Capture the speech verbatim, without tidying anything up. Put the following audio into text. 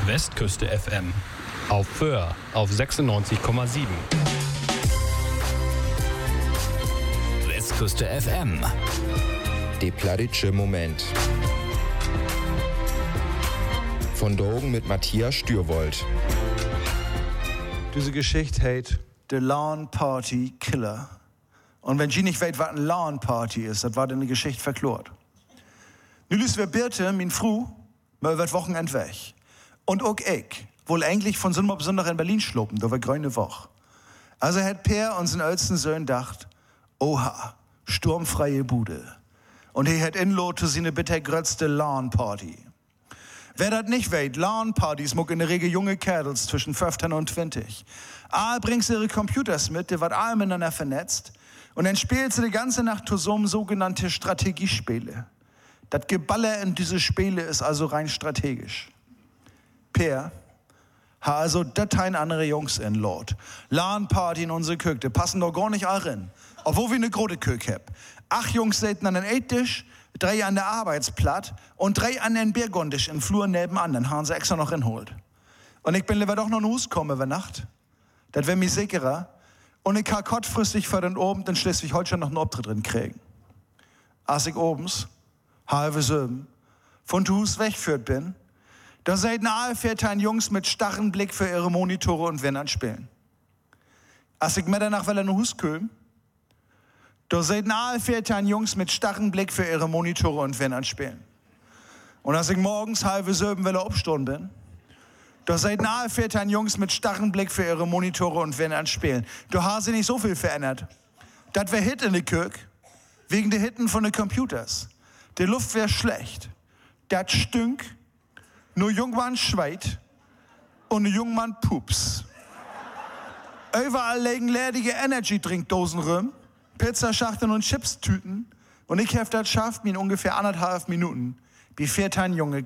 Westküste F M. Auf Föhr auf sechsundneunzig Komma sieben. Westküste F M. Die Plattitsche Moment. Von Drogen mit Matthias Stürwold. Diese Geschichte heißt The Lawn Party Killer. Und wenn Sie nicht weiß, was eine Lawn Party ist, das war dann eine Geschichte verklort. Nu lüs wir Birte, min Fru, mal wird Wochenend weg. Und auch ich, wohl eigentlich von so einem Besonderen in Berlin schluppen, da war grüne Woche. Also hat Per und sein ältesten Sohn gedacht, oha, sturmfreie Bude. Und er hat inlo zu seine bitte grötzte Lawn Party. Wer das nicht weiß, Lawn Partys muck in der Regel junge Kerls zwischen fünfzehn und zwanzig. All bringt sie ihre Computers mit, die wird alle miteinander vernetzt. Und dann spielt sie die ganze Nacht zu so einem sogenannte Strategiespiele. Das Geballer in diese Spiele ist also rein strategisch. Per ha also Dateien andere Jungs in Lord. LAN-Party in unsere Küche, die passen doch gar nicht all rein. Obwohl wir eine große Küche haben. Acht Jungs sitzen an den Ecktisch, drei an der Arbeitsplatte und drei an den Biergundisch im Flur nebenan. Dann haben sie extra noch hinholt. Und ich bin lieber doch noch in Hus kommen über Nacht. Das wäre mir sicherer. Und ich kann kurzfristig für den Abend in Schleswig-Holstein noch einen Auftritt drin kriegen. Als ich obens, halbe sieben, von Hus weggeführt bin, da seid alle vierzehn Jungs mit starren Blick für ihre Monitore und Wennern spielen. Als ich mir danach will in Hus kam, da seid alle vierzehn Jungs mit starren Blick für ihre Monitore und Wennern spielen. Und als ich morgens halbe sieben will aufstehen bin, da seid alle vierzehn Jungs mit starren Blick für ihre Monitore und Wennern spielen. Da haben sie nicht so viel verändert. Das wär Hit in der Kirche, wegen der Hitten von den Computers. Die Luft wär schlecht. Das stünk. Nur Jungmann schweit und nur Jungmann pups. Überall liegen ledige Energy-Trinkdosen rum, Pizzaschachteln und Chipstüten. Und ich hab das schafft mir in ungefähr anderthalb Minuten, wie vierzehn junge